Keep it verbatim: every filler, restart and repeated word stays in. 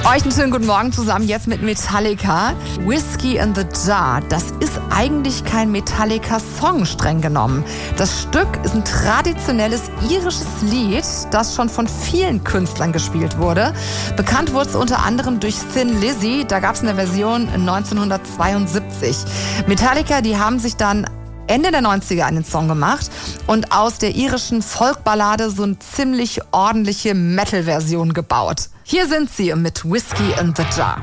Euch einen schönen guten Morgen zusammen jetzt mit Metallica. Whiskey in the Jar, das ist eigentlich kein Metallica-Song streng genommen. Das Stück ist ein traditionelles irisches Lied, das schon von vielen Künstlern gespielt wurde. Bekannt wurde es unter anderem durch Thin Lizzy, da gab es eine Version neunzehnhundertzweiundsiebzig. Metallica, die haben sich dann Ende der neunziger einen Song gemacht und aus der irischen Folkballade so eine ziemlich ordentliche Metal-Version gebaut. Hier sind sie mit Whiskey in the Jar.